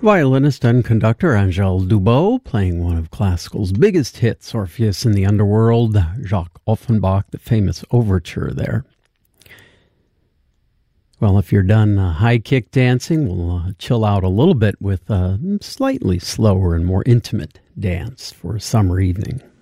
Violinist and conductor Angèle Dubos playing one of classical's biggest hits, Orpheus in the Underworld, Jacques Offenbach, the famous overture there. Well, if you're done high kick dancing, we'll chill out a little bit with a slightly slower and more intimate dance for a summer evening.